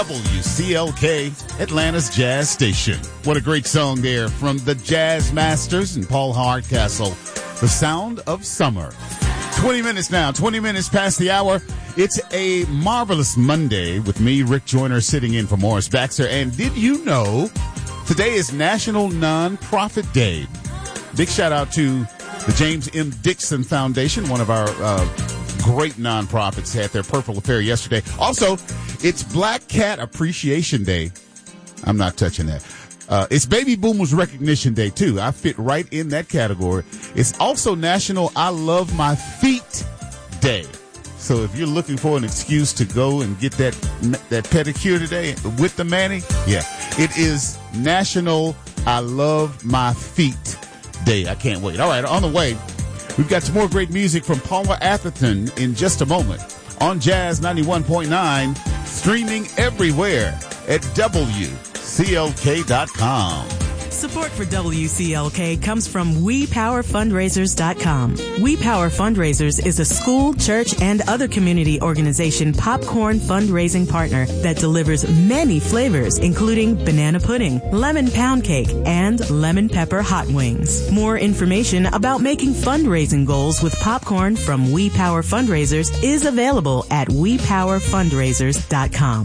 WCLK, Atlanta's jazz station. What a great song there from the Jazz Masters and Paul Hardcastle. The Sound of Summer. 20 minutes now, 20 minutes past the hour. It's a marvelous Monday with me, Rick Joyner, sitting in for Morris Baxter. And did you know today is National Nonprofit Day? Big shout out to the James M. Dixon Foundation, one of our great nonprofits, had their Purple Affair yesterday. Also, it's Black Cat Appreciation Day. I'm not touching that. It's Baby Boomers Recognition Day, too. I fit right in that category. It's also National I Love My Feet Day. So if you're looking for an excuse to go and get that pedicure today with the Manny, yeah, it is National I Love My Feet Day. I can't wait. All right, on the way, we've got some more great music from Paula Atherton in just a moment on Jazz 91.9, streaming everywhere at WCLK.com. Support for WCLK comes from WePowerFundraisers.com. We Power Fundraisers is a school, church, and other community organization popcorn fundraising partner that delivers many flavors, including banana pudding, lemon pound cake, and lemon pepper hot wings. More information about making fundraising goals with popcorn from We Power Fundraisers is available at WePowerFundraisers.com.